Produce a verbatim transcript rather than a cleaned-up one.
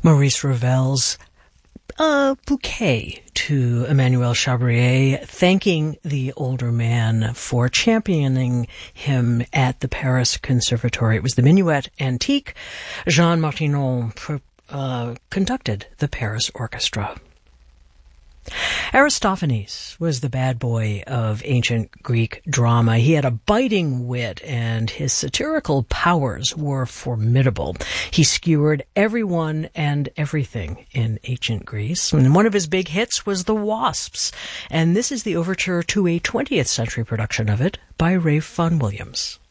Maurice Ravel's a bouquet to Emmanuel Chabrier, thanking the older man for championing him at the Paris Conservatory. It was the Minuet Antique. Jean Martinon uh, conducted the Paris Orchestra. Aristophanes was the bad boy of ancient Greek drama. He had a biting wit, and his satirical powers were formidable. He skewered everyone and everything in ancient Greece. And one of his big hits was The Wasps, and this is the overture to a twentieth century production of it by Ralph Vaughan Williams.